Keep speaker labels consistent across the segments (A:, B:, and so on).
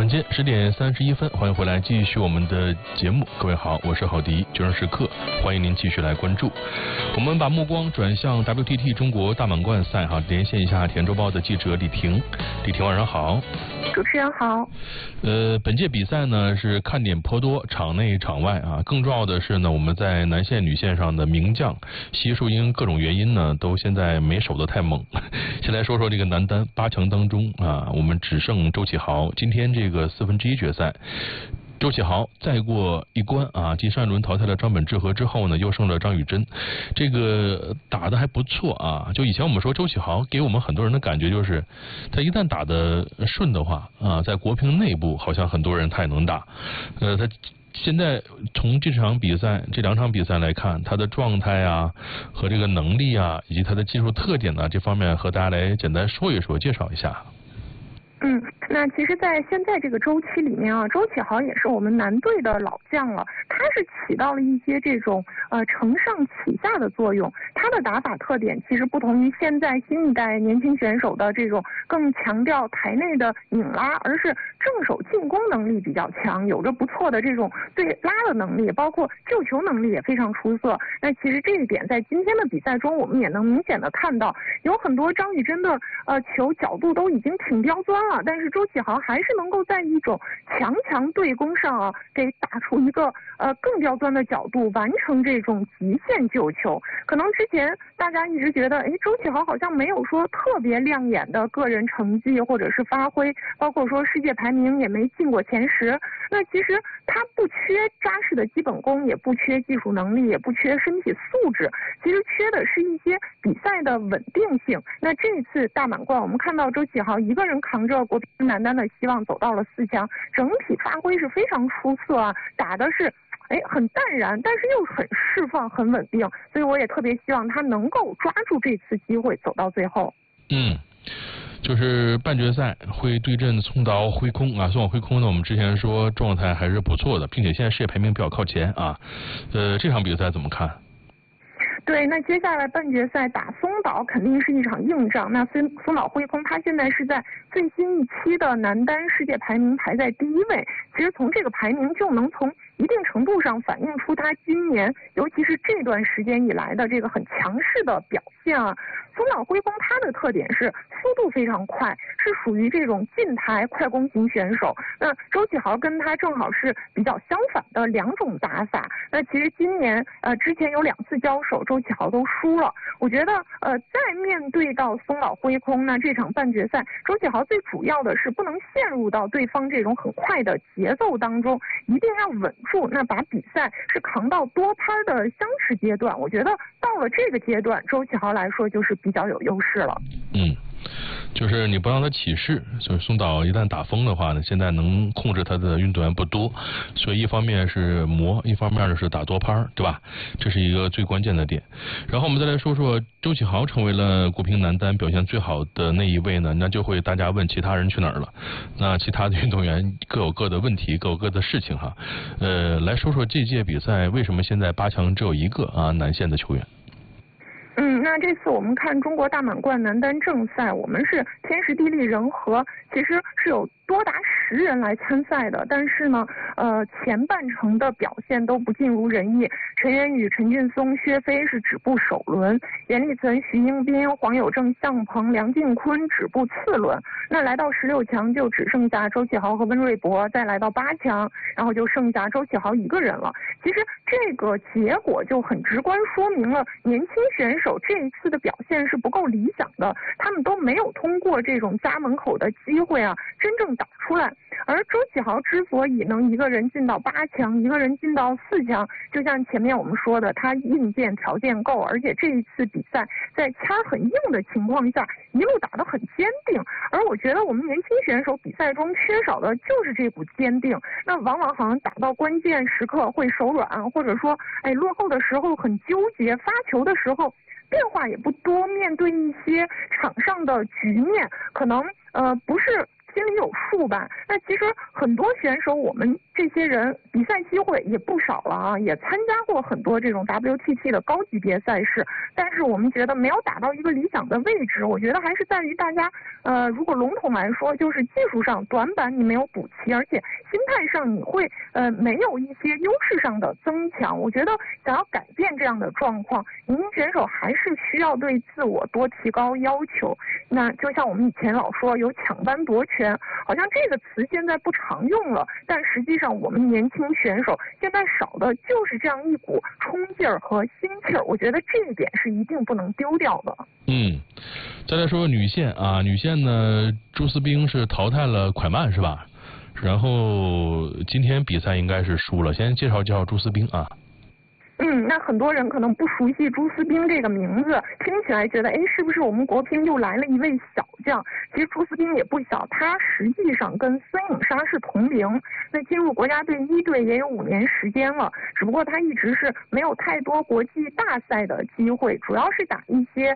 A: 晚间10:31，欢迎回来继续我们的节目。各位好，我是郝迪，决胜时刻，欢迎您继续来关注。我们把目光转向 WTT 中国大满贯赛连线一下《田周报》的记者李婷。李婷晚上好。
B: 主持人好。
A: 本届比赛呢是看点颇多，场内场外更重要的是呢，我们在男线女线上的名将悉数因各种原因呢都现在没守得太猛。先来说说这个男单8强当中我们只剩周启豪。今天这个1/4决赛，周启豪再过一关继上一轮淘汰了张本智和之后呢，又胜了张雨铮，这个打得还不错就以前我们说周启豪给我们很多人的感觉就是，他一旦打得顺的话在国乒内部好像很多人他也能打，他现在从这场比赛这2场比赛来看，他的状态和这个能力以及他的技术特点这方面，和大家来简单说一说，介绍一下。
B: 那其实在现在这个周期里面周启豪也是我们男队的老将了，他是起到了一些这种承上启下的作用。他的打法特点其实不同于现在新一代年轻选手的这种更强调台内的拧拉，而是正手进攻能力比较强，有着不错的这种对拉的能力，包括救球能力也非常出色。那其实这一点在今天的比赛中我们也能明显的看到，有很多张雨铮的球角度都已经挺刁钻了，但是周启豪还是能够在一种强对攻上给打出一个更刁钻的角度，完成这种极限救球。可能之前大家一直觉得周启豪好像没有说特别亮眼的个人成绩或者是发挥，包括说世界排名也没进过前10。那其实他不缺扎实的基本功，也不缺技术能力，也不缺身体素质，其实缺的是一些比赛的稳定性。那这一次大满贯我们看到周启豪一个人扛着国乒男单的希望走到了4强，整体发挥是非常出色打的是很淡然，但是又很释放，很稳定，所以我也特别希望他能够抓住这次机会走到最后。
A: 就是半决赛会对阵松岛辉空松岛辉空呢，我们之前说状态还是不错的，并且现在世界排名比较靠前这场比赛怎么看？
B: 对，那接下来半决赛打松岛肯定是一场硬仗。那松岛辉空他现在是在最新一期的男单世界排名排在第1位，其实从这个排名就能从一定程度上反映出他今年尤其是这段时间以来的这个很强势的表现松岛辉空他的特点是速度非常快，是属于这种近台快攻型选手。那周启豪跟他正好是比较相反的2种打法。那其实今年之前有2次交手，周启豪都输了。我觉得在面对到松岛辉空，那这场半决赛，周启豪最主要的是不能陷入到对方这种很快的节奏当中，一定要稳住，那把比赛是扛到多拍的相持阶段。我觉得到了这个阶段，周启豪来说就是比较有优势了。
A: 就是你不让他起势，就是松岛一旦打疯的话呢，现在能控制他的运动员不多，所以一方面是磨，一方面是打多拍，对吧？这是一个最关键的点。然后我们再来说说周启豪成为了国乒男单表现最好的那一位呢，那就会大家问其他人去哪儿了。那其他的运动员各有各的问题，各有各的事情来说说这届比赛为什么现在8强只有一个男线的球员？
B: 那这次我们看中国大满贯男单正赛，我们是天时地利人和，其实是有多达10人来参赛的，但是呢，前半程的表现都不尽如人意。陈元宇、陈俊松、薛飞是止步首轮，严立岑、徐英斌、黄有正、向鹏、梁靖昆止步次轮。那来到16强就只剩下周启豪和温瑞博，再来到8强，然后就剩下周启豪一个人了。其实这个结果就很直观说明了年轻选手这一次的表现是不够理想的，他们都没有通过这种家门口的机会真正打出来。而周启豪之所以能一个人进到8强，一个人进到4强，就像前面我们说的，他硬件条件够，而且这一次比赛在签很硬的情况下，一路打得很坚定。而我觉得我们年轻选手比赛中缺少的就是这股坚定，那往往好像打到关键时刻会手软，或者说落后的时候很纠结，发球的时候变化也不多，面对一些场上的局面，可能不是心里有手数吧。那其实很多选手，我们这些人比赛机会也不少了啊，也参加过很多这种 WTT 的高级别赛事，但是我们觉得没有打到一个理想的位置。我觉得还是在于大家，如果笼统来说，就是技术上短板你没有补齐，而且心态上你会没有一些优势上的增强。我觉得想要改变这样的状况，年轻选手还是需要对自我多提高要求。那就像我们以前老说有抢班夺权，好像这个词现在不常用了，但实际上我们年轻选手现在少的就是这样一股冲劲儿和心气儿，我觉得这一点是一定不能丢掉的。
A: 再来说女线啊，女线呢，朱思冰是淘汰了蒯曼是吧？然后今天比赛应该是输了，先介绍朱思冰啊。
B: 那很多人可能不熟悉朱思冰这个名字，听起来觉得是不是我们国乒又来了一位小将？其实朱思冰也不小，他实际上跟孙颖莎是同龄，那进入国家队一队也有5年时间了，只不过他一直是没有太多国际大赛的机会，主要是打一些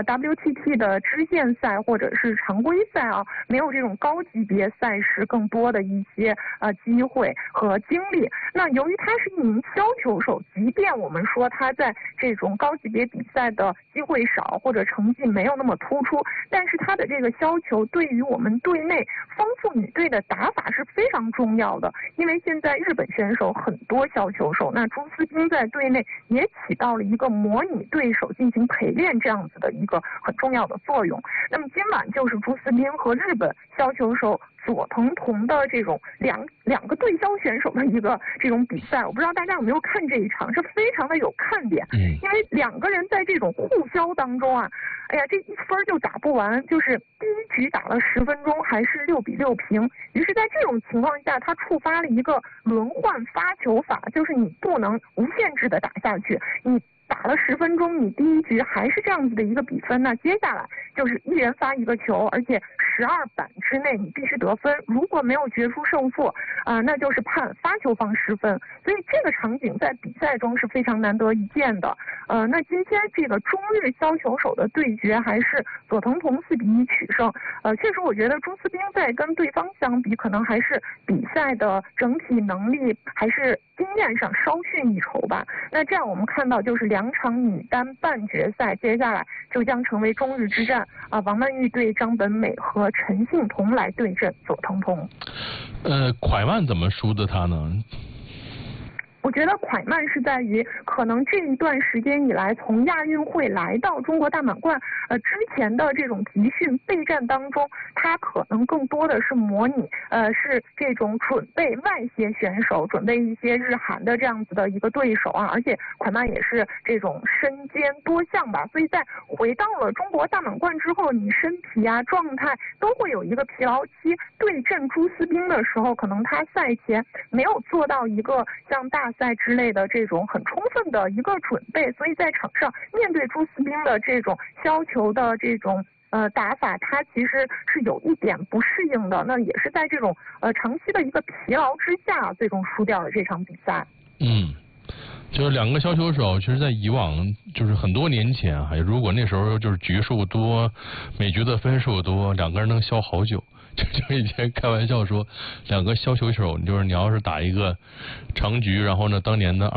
B: WTT 的支线赛或者是常规赛啊，没有这种高级别赛事更多的一些机会和经历。那由于他是一名削球手，即便我们说他在这种高级别比赛的机会少或者成绩没有那么突出，但是他的这个削球对于我们队内丰富女队的打法是非常重要的。因为现在日本选手很多削球手，那朱思冰在队内也起到了一个模拟对手进行陪练这样子的一个很重要的作用。那么今晚就是朱思冰和日本削球手佐藤瞳的这种两个对削选手的一个这种比赛，我不知道大家有没有看这一场，是非常的有看点。因为2个人在这种互削当中啊，这一分就打不完，就是第一局打了10分钟还是6比6平。于是在这种情况下，他触发了一个轮换发球法，就是你不能无限制的打下去，你打了10分钟，你第一局还是这样子的一个比分，那接下来就是一人发一个球，而且12板之内你必须得分，如果没有决出胜负那就是判发球方失分。所以这个场景在比赛中是非常难得一见的。那今天这个中日削球手的对决还是佐藤瞳4比1取胜。确实我觉得朱思冰在跟对方相比，可能还是比赛的整体能力还是经验上稍逊一筹吧。那这样我们看到就是2场女单半决赛，接下来就将成为中日之战王曼玉对张本美和陈幸同来对阵佐藤瞳。
A: 蒯曼怎么输的他呢？
B: 我觉得蒯曼是在于可能这一段时间以来，从亚运会来到中国大满贯之前的这种集训备战当中，他可能更多的是模拟是这种准备外协选手，准备一些日韩的这样子的一个对手而且蒯曼也是这种身兼多项吧，所以在回到了中国大满贯之后，你身体状态都会有一个疲劳期。对阵朱思冰的时候，可能他赛前没有做到一个像大赛之类的这种很充分的一个准备，所以在场上面对朱思冰的这种削球的这种打法，他其实是有一点不适应的，那也是在这种长期的一个疲劳之下，最终输掉了这场比赛。
A: 就是2个削球手，其实在以往就是很多年前如果那时候就是局数多，每局的分数多，2个人能削好久。就以前开玩笑说，2个削球手，就是你要是打一个长局，然后呢，当年的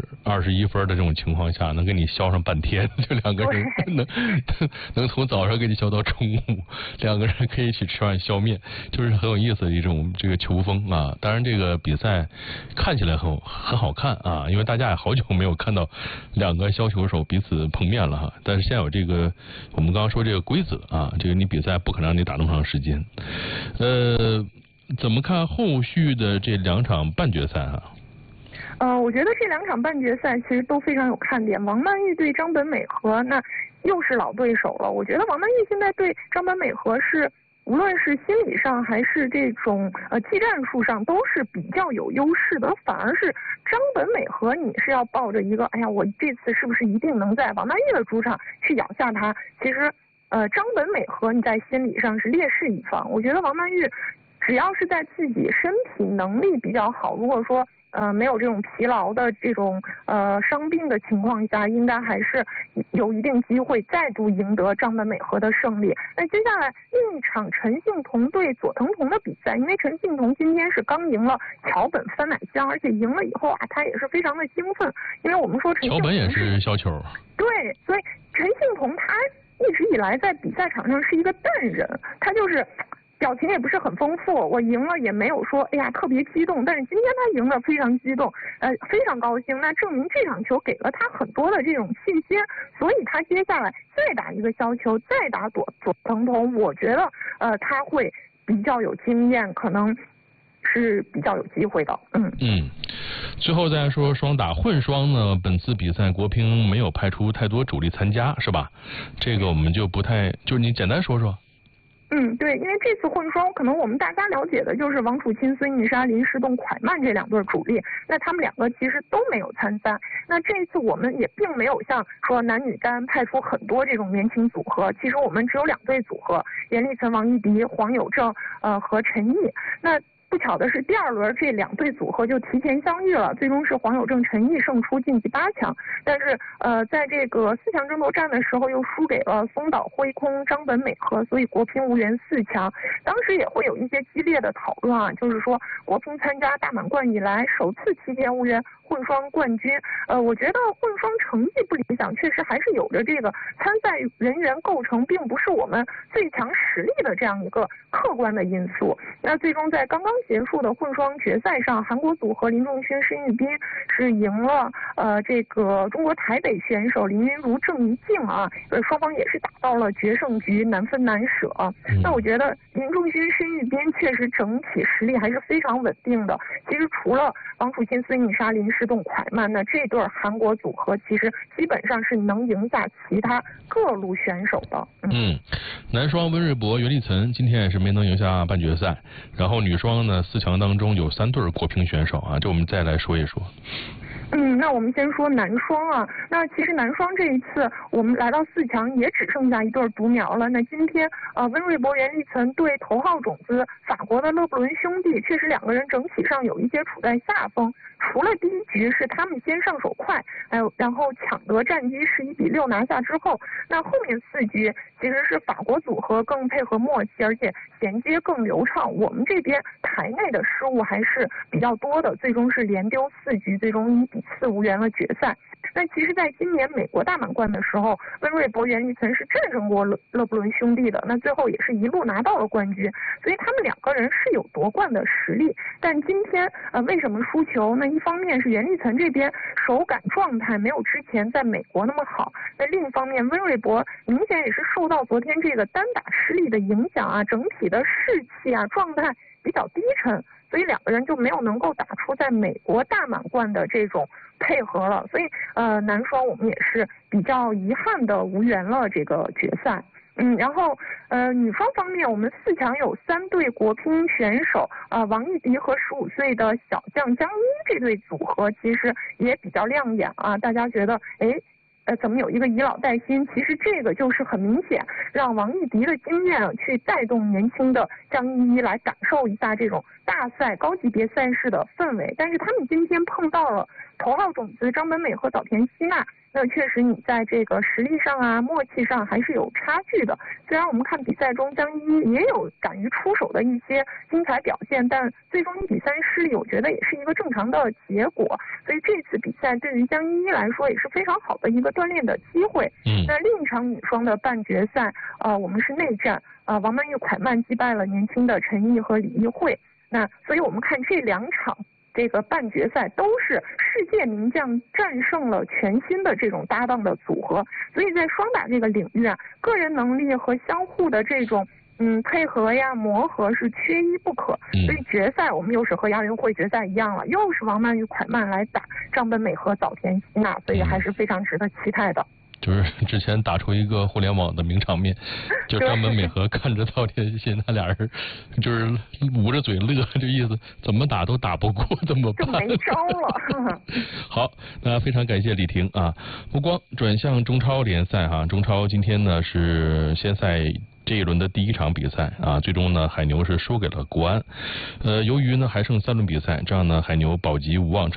A: 21分的这种情况下，能给你削上半天，就2个人能从早上给你削到中午，2个人可以一起吃饭削面，就是很有意思的一种这个球风啊。当然，这个比赛看起来很好看啊，因为大家也好久没有看到2个削球手彼此碰面了但是现在有这个我们刚刚说这个规则这个你比赛不可能让你打那么长时间。怎么看后续的这2场半决赛
B: 我觉得这2场半决赛其实都非常有看点。王曼玉对张本美和，那又是老对手了。我觉得王曼玉现在对张本美和是无论是心理上还是这种技战术上都是比较有优势的，反而是张本美和你是要抱着一个我这次是不是一定能在王曼玉的主场去咬下她，其实张本美和你在心理上是劣势一方。我觉得王曼玉只要是在自己身体能力比较好，如果说没有这种疲劳的这种伤病的情况下，应该还是有一定机会再度赢得张本美和的胜利。那接下来另一场陈幸同对佐藤瞳的比赛，因为陈幸同今天是刚赢了桥本番乃香，而且赢了以后啊，他也是非常的兴奋，因为我们说陈幸同
A: 桥本也是小球。
B: 对，所以陈幸同他一直以来在比赛场上是一个淡人，他就是表情也不是很丰富，我赢了也没有说哎呀特别激动，但是今天他赢了非常激动，非常高兴，那证明这场球给了他很多的这种信心，所以他接下来再打一个削球，再打佐藤瞳，我觉得他会比较有经验，可能是比较有机会的。
A: 最后再说双打混双呢，本次比赛国乒没有派出太多主力参加，是吧？这个我们就不太，就是你简单说说。
B: 对，因为这次混双，可能我们大家了解的就是王楚钦、孙颖莎、林诗栋、蒯曼这2对主力，那他们2个其实都没有参赛。那这一次我们也并没有像说男女单派出很多这种年轻组合，其实我们只有2对组合，严立岑、王艺迪、黄有正和陈毅。那不巧的是，第2轮这2对组合就提前相遇了，最终是黄有正、陈毅胜出晋级8强。但是在这个4强争夺战的时候，又输给了松岛辉空、张本美和，所以国乒无缘4强。当时也会有一些激烈的讨论啊，就是说国乒参加大满贯以来首次期间无缘混双冠军。我觉得混双成绩不理想，确实还是有着这个参赛人员构成并不是我们最强实力的这样一个客观的因素。那最终在刚刚结束的混双决赛上，韩国组合林仲勋、申玉斌是赢了这个中国台北选手林昀儒、郑怡静啊，双方也是打到了决胜局，难分难舍。那我觉得林仲勋、申玉斌确实整体实力还是非常稳定的。其实除了王楚钦、孙颖莎、林诗栋、蒯曼，那这对韩国组合其实基本上是能赢下其他各路选手的。
A: 男双温瑞博、袁立岑今天也是没能赢下半决赛，然后女双呢4强当中有3对国乒选手啊，这我们再来说一说。
B: 那我们先说男双啊。那其实男双这一次我们来到4强也只剩下一对独苗了。那今天温瑞博、袁立岑对头号种子法国的勒布伦兄弟，确实2个人整体上有一些处在下风。除了第一局是他们先上手快，然后抢得战机11-6拿下之后，那后面4局其实是法国组合更配合默契，而且衔接更流畅。我们这边台内的失误还是比较多的，最终是连丢4局，最终1-4无缘了决赛。那其实在今年美国大满贯的时候，温瑞博、袁立岑是战胜过勒布伦兄弟的，那最后也是一路拿到了冠军，所以他们2个人是有夺冠的实力。但今天为什么输球？那一方面是袁立岑这边手感状态没有之前在美国那么好，那另一方面温瑞博明显也是受到昨天这个单打失利的影响啊，整体的士气啊状态比较低沉，所以2个人就没有能够打出在美国大满贯的这种配合了，所以男双我们也是比较遗憾的无缘了这个决赛。然后女双方面，我们4强有3对国乒选手，王艺迪和15岁的小将江一这对组合其实也比较亮眼啊，大家觉得怎么有一个以老带新？其实这个就是很明显，让王艺迪的经验去带动年轻的江一来感受一下这种大赛高级别赛事的氛围。但是他们今天碰到了头号种子张本美和早田希娜，那确实你在这个实力上啊、默契上还是有差距的。虽然我们看比赛中江一也有敢于出手的一些精彩表现，但最终1-3失利，我觉得也是一个正常的结果。所以这次比赛对于江一来说也是非常好的一个锻炼的机会。那另一场女双的半决赛，我们是内战，王曼玉、蒯曼击败了年轻的陈毅和李易慧。那所以我们看这2场这个半决赛都是世界名将战胜了全新的这种搭档的组合，所以在双打这个领域啊，个人能力和相互的这种配合呀、磨合是缺一不可。所以决赛我们又是和亚运会决赛一样了，又是王曼玉、蒯曼来打张本美和早田希娜，所以还是非常值得期待的。
A: 就是之前打出一个互联网的名场面，就张本美和看着早田希娜俩人就是捂着嘴乐，这意思怎么打都打不过，怎么办？
B: 就没招了。
A: 好，那非常感谢李婷啊。目光转向中超联赛哈，中超今天呢是先赛这一轮的第一场比赛啊，最终呢海牛是输给了国安。由于呢还剩3轮比赛，这样呢海牛保级无望。